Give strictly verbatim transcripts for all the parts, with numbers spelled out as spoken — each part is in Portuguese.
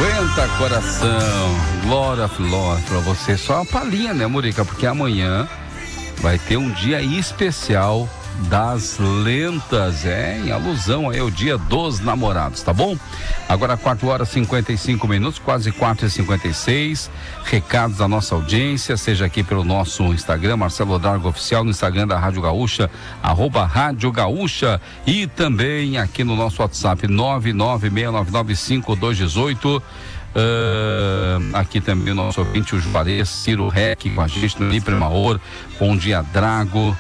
Aguenta, coração. Glória, glória pra você. Só uma palhinha, né, Murica? Porque amanhã vai ter um dia especial das lentas, é, em alusão aí ao dia dos namorados, tá bom? Agora quatro horas e cinquenta e cinco minutos, quase quatro e cinquenta e seis. Recados da nossa audiência, seja aqui pelo nosso Instagram, Marcelo Dargo Oficial, no Instagram da Rádio Gaúcha, arroba Rádio Gaúcha, e também aqui no nosso WhatsApp nove nove seis nove nove cinco dois um oito. Uh, aqui também o nosso ouvinte, o Juarez Ciro Rec, com a gente no Lipremaor. Bom dia, Drago.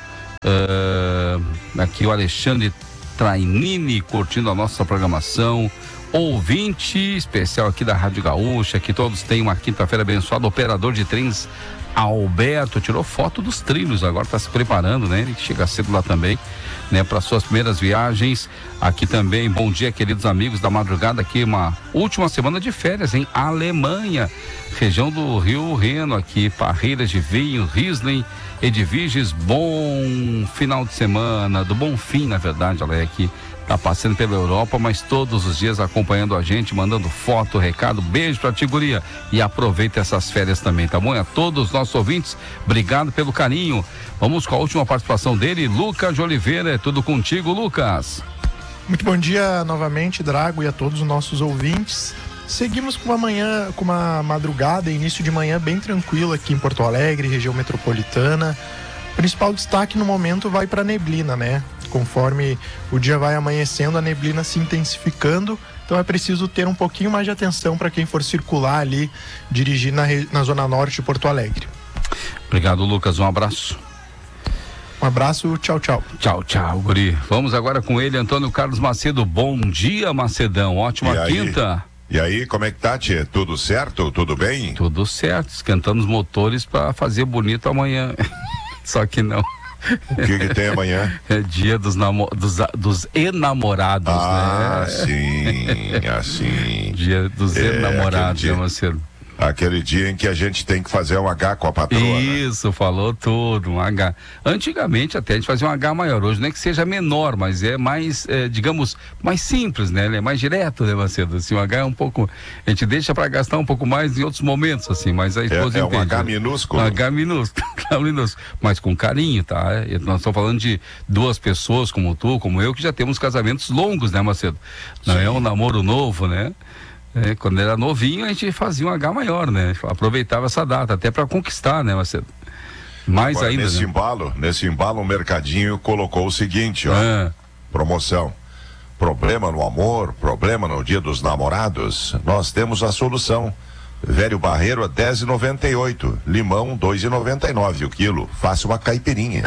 Uh, aqui o Alexandre Trainini curtindo a nossa programação, ouvinte especial aqui da Rádio Gaúcha, que todos têm uma quinta-feira abençoada. Operador de trens Alberto tirou foto dos trilhos, agora está se preparando, né? Ele chega cedo lá também, né, para suas primeiras viagens. Aqui também, bom dia, queridos amigos da madrugada, aqui uma última semana de férias em Alemanha, região do Rio Reno, aqui, parreiras de vinho, Riesling, Edviges. Bom final de semana, do bom fim, na verdade, ela é aqui, tá passando pela Europa, mas todos os dias acompanhando a gente, mandando foto, recado. Beijo pra ti, guria, e aproveita essas férias também, tá bom? E a todos os nossos ouvintes, obrigado pelo carinho. Vamos com a última participação dele, Lucas de Oliveira. É tudo contigo, Lucas. Muito bom dia novamente, Drago, e a todos os nossos ouvintes. Seguimos com uma manhã, com uma madrugada, início de manhã bem tranquilo aqui em Porto Alegre, região metropolitana. O principal destaque no momento vai para a neblina, né? Conforme o dia vai amanhecendo, a neblina se intensificando, então é preciso ter um pouquinho mais de atenção para quem for circular ali, dirigir na, na zona norte de Porto Alegre. Obrigado, Lucas, um abraço. Um abraço, tchau, tchau. Tchau, tchau, guri. Vamos agora com ele, Antônio Carlos Macedo. Bom dia, Macedão, ótima quinta. E aí, como é que tá, tia? Tudo certo? Tudo bem? Tudo certo, esquentando os motores para fazer bonito amanhã. Só que não. O que que tem amanhã? É dia dos, namo... dos, dos enamorados, ah, né? Ah, sim, assim. Dia dos é, enamorados, né, Marcelo? Aquele dia em que a gente tem que fazer um H com a patroa. Isso, né? Falou tudo, um H. Antigamente até a gente fazia um H maior, hoje não é que seja menor, mas é mais, é, digamos, mais simples, né? Ele é mais direto, né, Macedo? Assim, o H é um pouco, a gente deixa para gastar um pouco mais em outros momentos, assim, mas a esposa é, é entende. um H minúsculo. Um H minúsculo, minúsculo, mas com carinho, tá? E nós estamos falando de duas pessoas como tu, como eu, que já temos casamentos longos, né, Macedo? Não Sim. É um namoro novo, né? É, quando era novinho a gente fazia um H maior, né? Aproveitava essa data até para conquistar, né, Marcelo? Mais Agora, ainda, nesse né? embalo, nesse embalo o mercadinho colocou o seguinte, ó, é. promoção, problema no amor, problema no dia dos namorados, nós temos a solução. Velho Barreiro a dez reais e noventa e oito centavos, limão dois reais e noventa e nove centavos o quilo, faça uma caipirinha.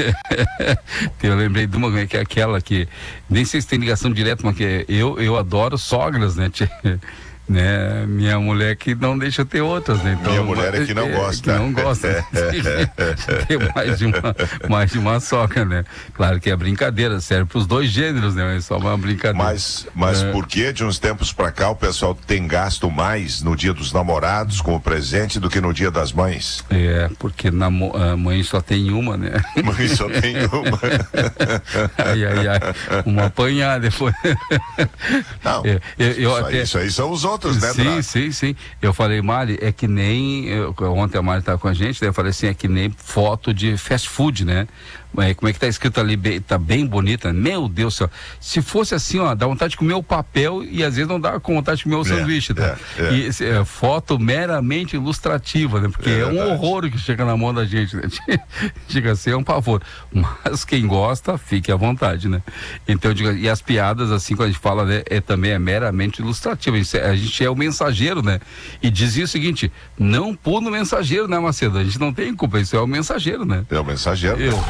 Eu lembrei de uma que é aquela que nem sei se tem ligação direta, mas que eu, eu adoro sogras, né? Né? Minha mulher que não deixa ter outras, né? Então, minha mulher é que não é, gosta. Que não gosta. Tem mais de uma, mais de uma sogra, né? Claro que é brincadeira, serve para os dois gêneros, né? É só uma brincadeira. Mas, mas é. Por que de uns tempos para cá o pessoal tem gasto mais no dia dos namorados com o presente do que no dia das mães? É, porque na, a mãe só tem uma, né? Mãe só tem uma. Ai, ai, ai. Uma apanhar depois. Não, eu, eu, eu isso, até... aí, isso aí são os outros. Né, sim, Draco? sim, sim. Eu falei, Mari, é que nem. Eu, ontem a Mari estava com a gente, daí eu falei assim: é que nem foto de fast food, né? É, como é que tá escrito ali, bem, tá bem bonita. Meu Deus do céu. Se fosse assim, ó, dá vontade de comer o papel e às vezes não dá com vontade de comer o é, sanduíche, tá? É, é. E é, foto meramente ilustrativa, né? Porque é, é um horror que chega na mão da gente, né? Chega a ser um pavor. Mas quem gosta, fique à vontade, né? Então, eu digo, e as piadas, assim, quando a gente fala, né, é, também é meramente ilustrativa. A gente é o mensageiro, né? E dizia o seguinte: não pula no mensageiro, né, Macedo? A gente não tem culpa, isso é o mensageiro, né? É o mensageiro. Eu.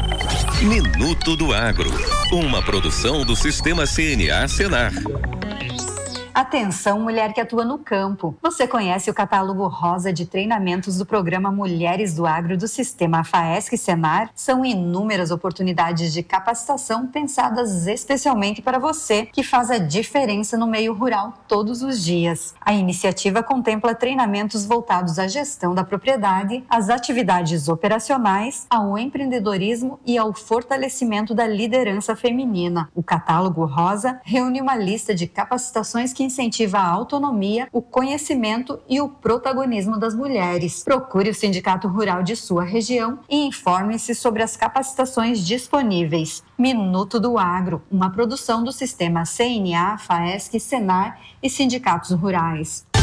Minuto do Agro, uma produção do Sistema C N A Senar. Atenção, mulher que atua no campo. Você conhece o catálogo rosa de treinamentos do programa Mulheres do Agro do Sistema FAESC Senar? São inúmeras oportunidades de capacitação pensadas especialmente para você, que faz a diferença no meio rural todos os dias. A iniciativa contempla treinamentos voltados à gestão da propriedade, às atividades operacionais, ao empreendedorismo e ao fortalecimento da liderança feminina. O catálogo rosa reúne uma lista de capacitações que que incentiva a autonomia, o conhecimento e o protagonismo das mulheres. Procure o Sindicato Rural de sua região e informe-se sobre as capacitações disponíveis. Minuto do Agro, uma produção do Sistema C N A, FAESC, Senar e Sindicatos Rurais.